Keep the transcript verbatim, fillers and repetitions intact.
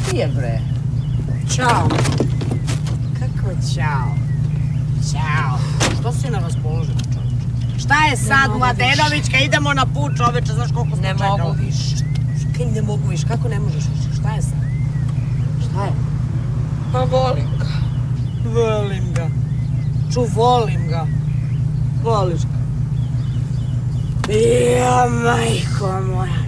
ti je, bre? Ćao. Kako ćao? Ćao. Što si na raspoloženju, čovječe? Šta je sad, Mladenovićka? Idemo na put, čovječe, znaš koliko smo čekali? Ne mogu više. Kaj ne mogu više? Kako ne možeš više? Šta je sad? Šta je? Pa volim ga. Volim ga. Ču, volim ga. Voliš ga. Ja, majko moja.